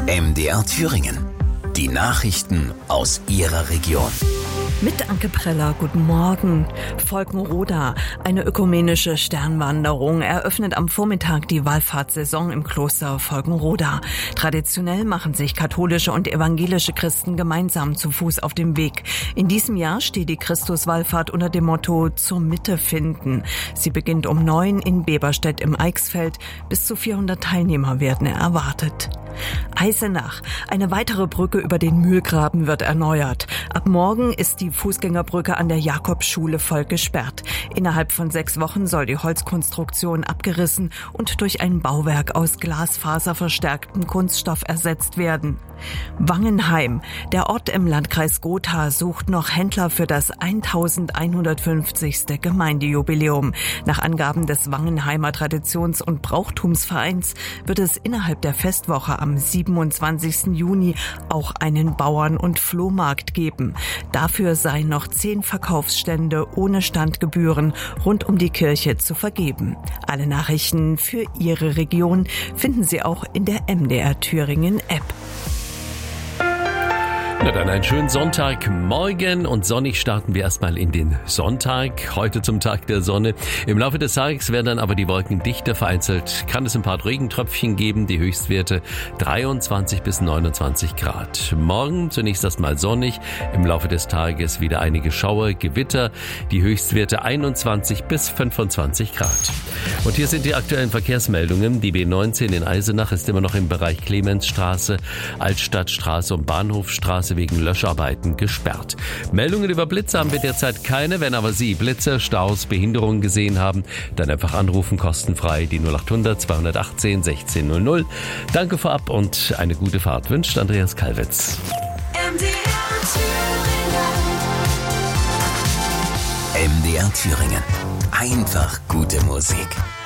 MDR Thüringen. Die Nachrichten aus Ihrer Region. Mit Anke Preller, guten Morgen. Volkenroda, eine ökumenische Sternwanderung, eröffnet am Vormittag die Wallfahrtssaison im Kloster Volkenroda. Traditionell machen sich katholische und evangelische Christen gemeinsam zu Fuß auf dem Weg. In diesem Jahr steht die Christuswallfahrt unter dem Motto zur Mitte finden. Sie beginnt um 9 in Beberstedt im Eichsfeld. Bis zu 400 Teilnehmer werden erwartet. Eisenach. Eine weitere Brücke über den Mühlgraben wird erneuert. Ab morgen ist die Fußgängerbrücke an der Jakobsschule voll gesperrt. Innerhalb von 6 Wochen soll die Holzkonstruktion abgerissen und durch ein Bauwerk aus glasfaserverstärktem Kunststoff ersetzt werden. Wangenheim. Der Ort im Landkreis Gotha sucht noch Händler für das 1150. Gemeindejubiläum. Nach Angaben des Wangenheimer Traditions- und Brauchtumsvereins wird es innerhalb der Festwoche am 27. Juni auch einen Bauern- und Flohmarkt geben. Dafür seien noch 10 Verkaufsstände ohne Standgebühren rund um die Kirche zu vergeben. Alle Nachrichten für Ihre Region finden Sie auch in der MDR Thüringen App. Na dann einen schönen Sonntagmorgen und sonnig starten wir erstmal in den Sonntag. Heute zum Tag der Sonne. Im Laufe des Tages werden dann aber die Wolken dichter. Vereinzelt kann es ein paar Regentröpfchen geben. Die Höchstwerte 23 bis 29 Grad. Morgen zunächst erstmal sonnig. Im Laufe des Tages wieder einige Schauer, Gewitter. Die Höchstwerte 21 bis 25 Grad. Und hier sind die aktuellen Verkehrsmeldungen. Die B19 in Eisenach ist immer noch im Bereich Clemensstraße, Altstadtstraße und Bahnhofstraße wegen Löscharbeiten gesperrt. Meldungen über Blitze haben wir derzeit keine. Wenn aber Sie Blitze, Staus, Behinderungen gesehen haben, dann einfach anrufen, kostenfrei die 0800 218 1600. Danke vorab und eine gute Fahrt wünscht Andreas Kalwitz. MDR Thüringen. Einfach gute Musik.